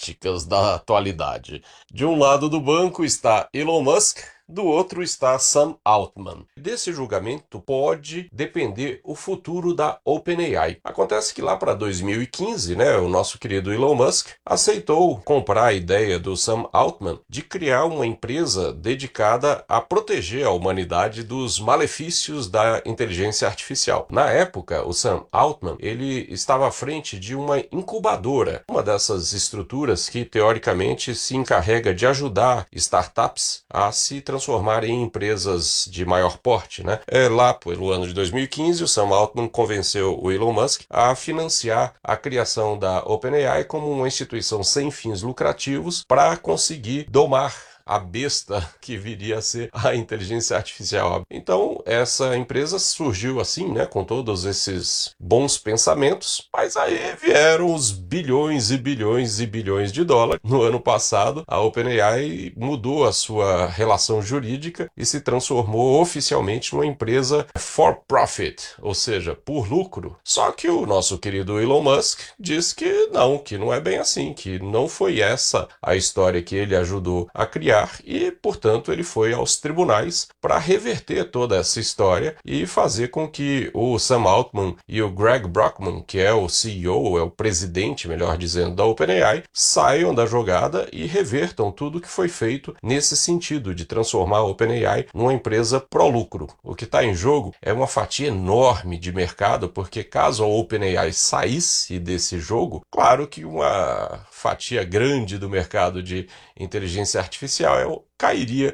fantásticas da atualidade. De um lado do banco está Elon Musk, do outro está Sam Altman. Desse julgamento pode depender o futuro da OpenAI. Acontece que lá para 2015, o nosso querido Elon Musk aceitou comprar a ideia do Sam Altman de criar uma empresa dedicada a proteger a humanidade dos malefícios da inteligência artificial. Na época, o Sam Altman ele estava à frente de uma incubadora, uma dessas estruturas que teoricamente se encarrega de ajudar startups a se transformar em empresas de maior porte, Lá pelo ano de 2015, o Sam Altman convenceu o Elon Musk a financiar a criação da OpenAI como uma instituição sem fins lucrativos para conseguir domar a besta que viria a ser a inteligência artificial. Então, essa empresa surgiu assim, com todos esses bons pensamentos, mas aí vieram os bilhões e bilhões e bilhões de dólares. No ano passado, a OpenAI mudou a sua relação jurídica e se transformou oficialmente numa empresa for profit, ou seja, por lucro. Só que o nosso querido Elon Musk diz que não é bem assim, que não foi essa a história que ele ajudou a criar, e, portanto, ele foi aos tribunais para reverter toda essa história e fazer com que o Sam Altman e o Greg Brockman, que é o CEO, é o presidente, melhor dizendo, da OpenAI, saiam da jogada e revertam tudo que foi feito nesse sentido de transformar a OpenAI numa empresa pró-lucro. O que está em jogo é uma fatia enorme de mercado, porque caso a OpenAI saísse desse jogo, claro que uma fatia grande do mercado de inteligência artificial cairia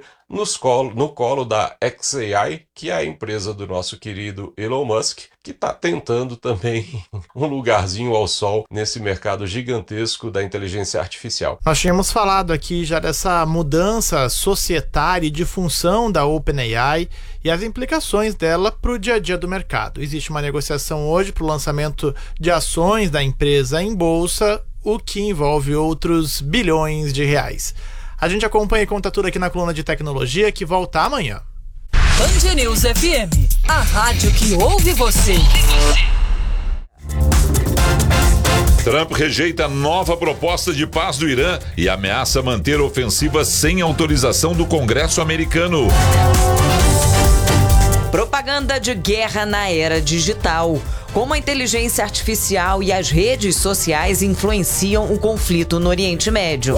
no colo da xAI, que é a empresa do nosso querido Elon Musk, que está tentando também um lugarzinho ao sol nesse mercado gigantesco da inteligência artificial. Nós tínhamos falado aqui já dessa mudança societária e de função da OpenAI e as implicações dela para o dia a dia do mercado. Existe uma negociação hoje para o lançamento de ações da empresa em bolsa, o que envolve outros bilhões de reais. A gente acompanha e conta tudo aqui na coluna de tecnologia, que volta amanhã. Band News FM, a rádio que ouve você. Trump rejeita nova proposta de paz do Irã e ameaça manter ofensiva sem autorização do Congresso americano. Propaganda de guerra na era digital. Como a inteligência artificial e as redes sociais influenciam o conflito no Oriente Médio.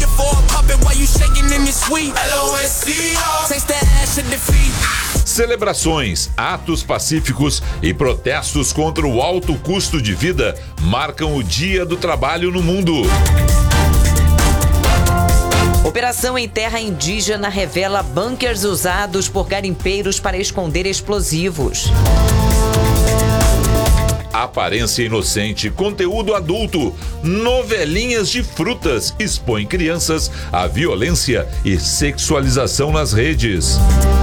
Celebrações, atos pacíficos e protestos contra o alto custo de vida marcam o Dia do Trabalho no mundo. Operação em terra indígena revela bunkers usados por garimpeiros para esconder explosivos. Aparência inocente, conteúdo adulto, novelinhas de frutas expõem crianças à violência e sexualização nas redes.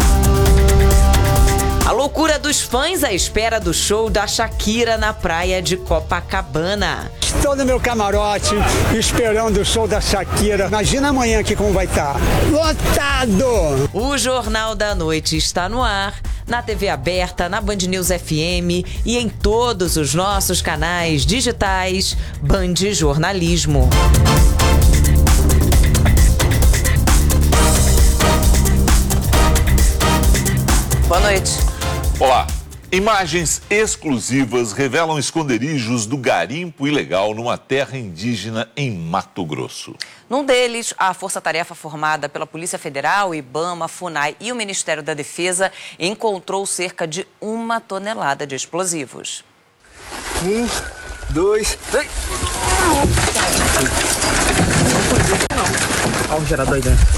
A loucura dos fãs à espera do show da Shakira na praia de Copacabana. Estou no meu camarote esperando o show da Shakira. Imagina amanhã aqui como vai estar. Lotado! O Jornal da Noite está no ar, na TV aberta, na Band News FM e em todos os nossos canais digitais. Band Jornalismo. Boa noite. Olá. Imagens exclusivas revelam esconderijos do garimpo ilegal numa terra indígena em Mato Grosso. Num deles, a força-tarefa formada pela Polícia Federal, IBAMA, FUNAI e o Ministério da Defesa encontrou cerca de 1 tonelada de explosivos. 1, 2, 3. Olha o gerador aí dentro.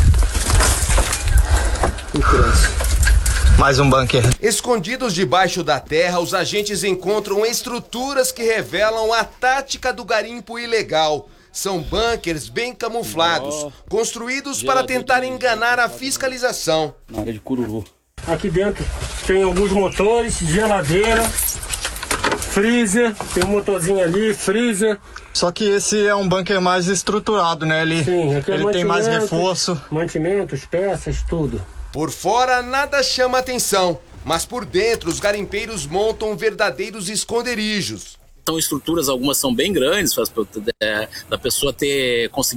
Mais um bunker. Escondidos debaixo da terra, os agentes encontram estruturas que revelam a tática do garimpo ilegal. São bunkers bem camuflados, construídos para tentar enganar a fiscalização. Na área de Cururu. Aqui dentro tem alguns motores, geladeira, freezer, tem um motorzinho ali, freezer. Só que esse é um bunker mais estruturado, né? Ele tem mais reforço. Mantimentos, peças, tudo. Por fora, nada chama atenção, mas por dentro, os garimpeiros montam verdadeiros esconderijos. São estruturas, algumas são bem grandes, da pessoa ter conseguido